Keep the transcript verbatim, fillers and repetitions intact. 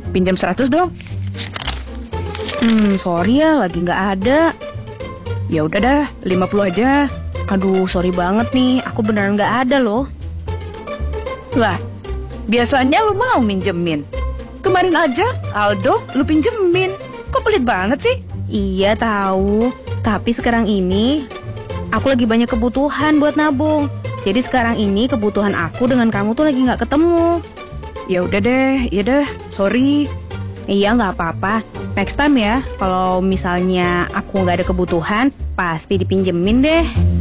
pinjam seratus dong. Hmm, sorry ya, lagi nggak ada. Ya udah dah, lima puluh aja. Aduh, sorry banget nih, aku beneran nggak ada loh. Lah, biasanya lu mau minjemin. Kemarin aja, Aldo, lu pinjemin. Kok pelit banget sih? Iya tahu, tapi sekarang ini aku lagi banyak kebutuhan buat nabung. Jadi sekarang ini kebutuhan aku dengan kamu tuh lagi nggak ketemu. Ya udah deh, ya deh, sorry. Iya nggak apa-apa. Next time ya, kalau misalnya aku nggak ada kebutuhan, pasti dipinjemin deh.